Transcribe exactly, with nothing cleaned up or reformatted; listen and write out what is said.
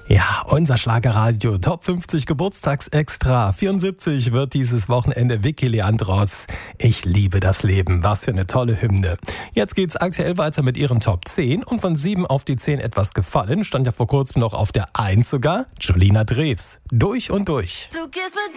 Ja, unser Schlagerradio Top fünfzig Geburtstagsextra. vierundsiebzig wird dieses Wochenende Vicky Leandros. Ich liebe das Leben. Was für eine tolle Hymne. Jetzt geht's aktuell weiter mit ihren Top zehn und von sieben auf die zehn etwas gefallen. Stand ja vor kurzem noch auf der eins sogar. Jolina Drews. Durch und durch. Du gehst mit